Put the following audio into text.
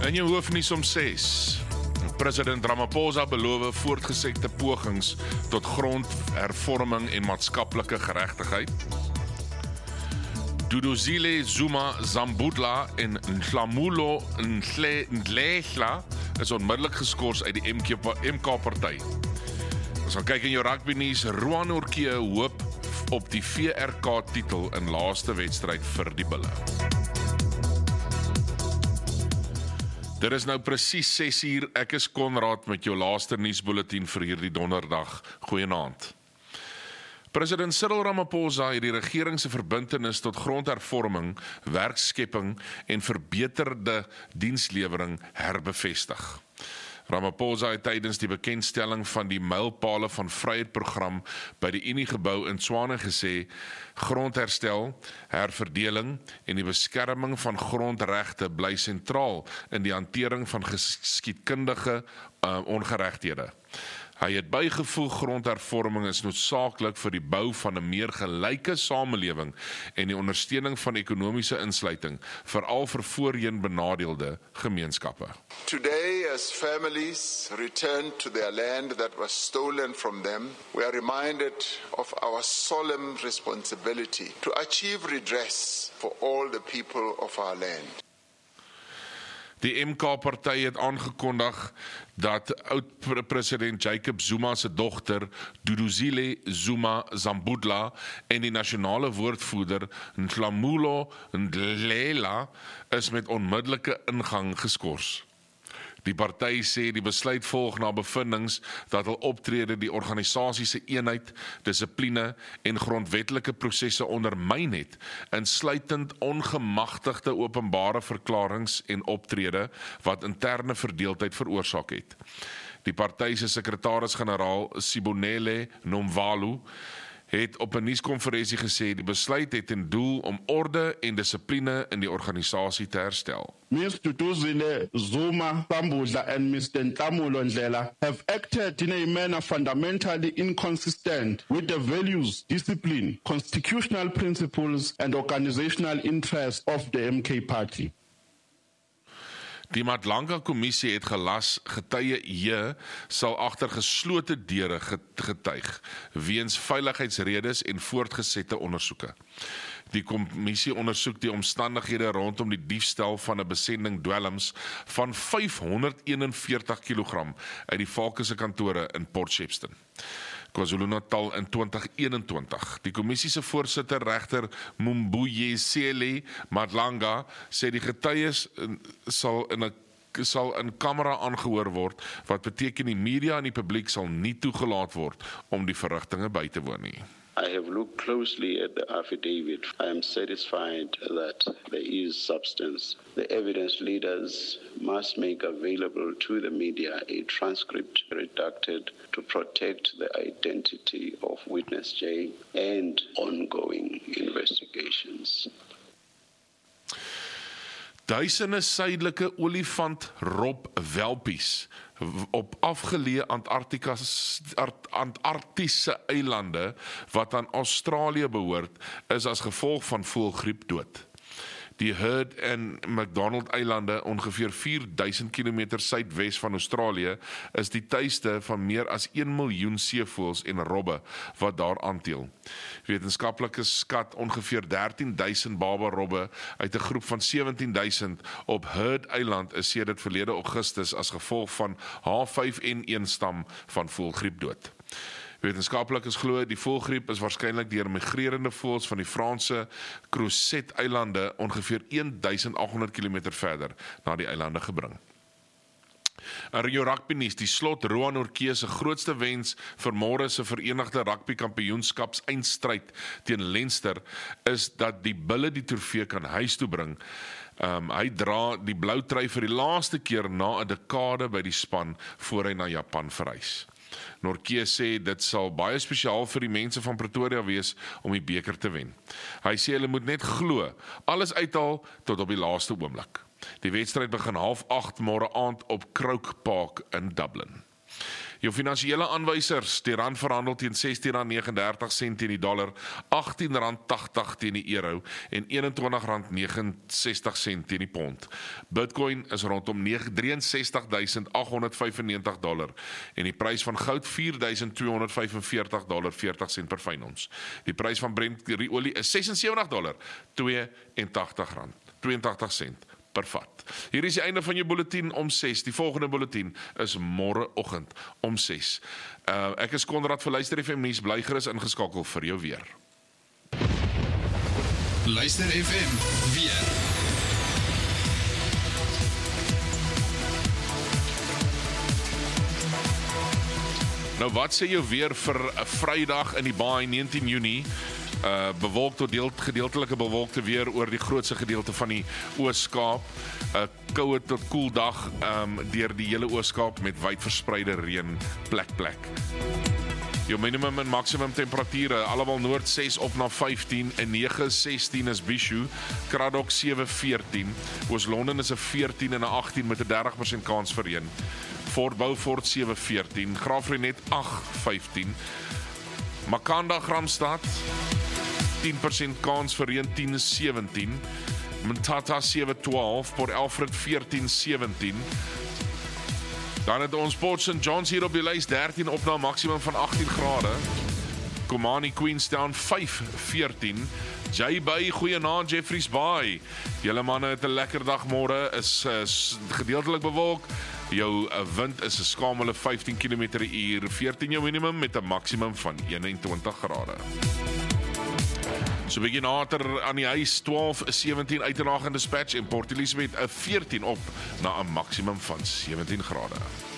In jou hoofnuus om 6. President Ramaphosa beloof voortgesette pogings tot grondhervorming en maatskaplike geregtigheid. Duduzile Zuma Zambudla en Nhlanhla Ndlehla is onmiddellik geskort uit die MK-party. Ons gaan kyk in jou rugbynuus. Roan Orkee hoop op die VRK-titel in laaste wedstryd vir die Bulle. Dit is nou presies 6:00. Ek is Konrad met jou laaste nuusbulletin vir hierdie donderdag. Goeienaand. President Cyril Ramaphosa het die regering se verbintenis tot grondhervorming, werkskepping en verbeterde dienslewering herbevestig. Ramaphosa het tydens die bekendstelling van die Mylpale van Vryheid program by die Uniegebou in Tshwane gesê, grondherstel, herverdeling en die beskerming van grondregte bly sentraal in die hantering van geskiedkundige ongeregthede. Hy het bygevoeg grondhervorming is noodsaaklik vir die bou van 'n meer gelyke samelewing en die ondersteuning van ekonomiese insluiting, veral vir voorheen benadeelde gemeenskappe. Today, as families return to their land that was stolen from them, we are reminded of our solemn responsibility to achieve redress for all the people of our land. Die MK-party het aangekondig dat oud-president Jacob Zuma se dogter Duduzile Zuma Zambudla en die nasionale woordvoerder Nhlanhla Ndlehla is met onmiddellike ingang geskort. Die party sê die besluit volg na bevindings dat hul optrede die organisasie se eenheid, dissipline en grondwetlike prosesse ondermyn het, insluitend ongemagtigde openbare verklaringe en optrede wat interne verdeeldheid veroorsaak het. Die party se sekretaris-generaal Sibonile Nomvalo het op 'n nuuskonferensie gesê die besluit het ten doel om orde en dissipline in die organisasie te herstel. Ms. Duduzile Zuma Zambudla and Mr. Nhlanhla Ndlehla have acted in a manner fundamentally inconsistent with the values, discipline, constitutional principles and organizational interests of the MK Party. Die Madlanga-kommissie het gelas getuie J sal agter geslote deure getuig weens veiligheidsredes en voortgesette ondersoeke. Die kommissie ondersoek die omstandighede rondom die diefstal van 'n besending dwelms van 541 kg uit die Falke se kantore in Port Shepstone, KwaZulu-Natal in 2021. Die kommissie se voorsitter regter Mbuyiseni Madlanga sê die getuies sal in kamera aangehoor word, wat beteken die media en die publiek sal nie toegelaat word om die verrigtinge by te woon nie. I have looked closely at the affidavit. I am satisfied that there is substance. The evidence leaders must make available to the media a transcript redacted to protect the identity of witness J and ongoing investigations. Duisende suidelike olifant-rob-welpies op afgeleë Antarktiese eilande wat aan Australië behoort, is as gevolg van voëlgriep dood. Die Heard en McDonald eilande, ongeveer 4000 km suidwes van Australië, is die tuiste van meer as 1 miljoen seevoëls en robbe wat daar aanteel. Wetenskaplikes skat ongeveer 13,000 baba robbe uit 'n groep van 17,000 op Heard eiland is sedert verlede Augustus as gevolg van H5N1 stam van voëlgriep dood. Wetenskaplikes glo die voëlgriep is waarskynlik deur migrerende voëls van die Franse Crozet-eilande ongeveer 1800 km verder na die eilande gebring. In jou rugbynuus, die slot Roan Orkee se grootste wens vir môre se Verenigde Rugby Kampioenskaps eindstryd teen Leinster is dat die Bulle die trofee kan huis toe bring. Hy dra die blou trui vir die laaste keer na 'n dekade by die span voor hy na Japan verhuis. Orkee sê dit sal baie spesiaal vir die mense van Pretoria wees om die beker te wen. Hy sê hulle moet net glo, alles uithaal tot op die laaste oomblik. Die wedstryd begin 7:30 môre aand op Croke Park in Dublin. Jou finansiële aanwysers, die rand verhandel teen R16.39 teen die dollar, R18.80 teen die euro en R21.69 teen die pond. Bitcoin is rondom $63.895 en die prys van goud $4.245.40 per fyn ons. Die prys van Brent olie is $76.82 per vat. Hier is die einde van jou bulletin om 6. Die volgende bulletin is môreoggend om 6. Ek is Konrad vir Luister FM nuus, bly gerus ingeskakel vir jou weer. Luister FM weer. Nou wat sê jou weer vir 'n Vrydag in die Baai 19 Junie? Bewolk tot gedeeltelike bewolkte weer oor die grootste gedeelte van die Oos-Kaap. Koue tot koel dag deur die hele Oos-Kaap met wyd verspreide reën plek. Jou minimum en maksimum temperature, allemaal noord 6 op na 15 en 9, 16 is Bishu, Kraddock 7, 14, Oos-London is 'n 14 en 'n 18 met 'n 30% kans vir reën. Fort Beaufort 7, 14, Graafrenet 8, 15, Makanda, Gramstad 10% kans vir reën 10, 17, Mthatha 7, 12, Port Alfred 14, 17, dan het ons Port St. John's hier op die lys 13 op na maksimum van 18 grade. Komani Queenstown 5, 14. J-Bay, goeienaand Jeffreys Bay. Julle manne het 'n lekker dag môre, is gedeeltelik bewolk. Jou wind is 'n skamele 15 km/h, 14 jou minimum met 'n maksimum van 21 grade. So begin later aan die huis 12, 17 uiteraard in Dispatch en Port Elizabeth 'n 14 op na 'n maksimum van 17 grade.